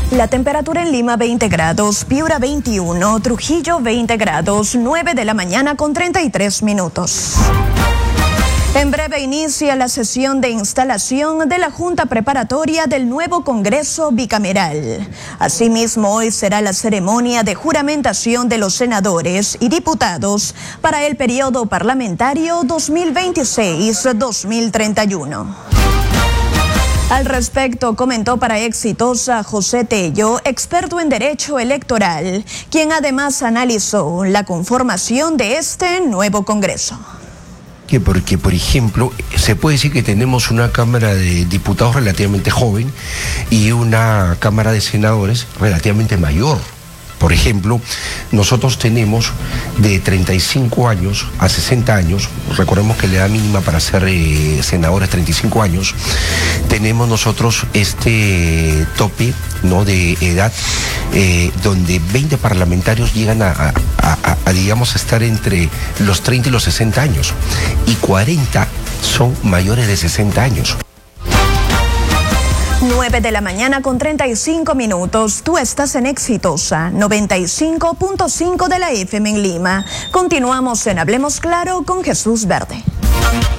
La temperatura en Lima 20 grados, Piura 21, Trujillo 20 grados, 9 de la mañana con 33 minutos. En breve inicia la sesión de instalación de la Junta Preparatoria del nuevo Congreso Bicameral. Asimismo, hoy será la ceremonia de juramentación de los senadores y diputados para el periodo parlamentario 2026-2031. Al respecto, comentó para Exitosa José Tello, experto en Derecho Electoral, quien además analizó la conformación de este nuevo Congreso. Porque, por ejemplo, se puede decir que tenemos una Cámara de Diputados relativamente joven y una Cámara de Senadores relativamente mayor. Por ejemplo, nosotros tenemos de 35 años a 60 años, recordemos que la edad mínima para ser senadores 35 años, tenemos nosotros este tope, ¿no?, de edad donde 20 parlamentarios llegan a digamos, a estar entre los 30 y los 60 años y 40 son mayores de 60 años. 9 de la mañana con 35 minutos. Tú estás en Exitosa 95.5 de la FM en Lima. Continuamos en Hablemos Claro con Jesús Verde.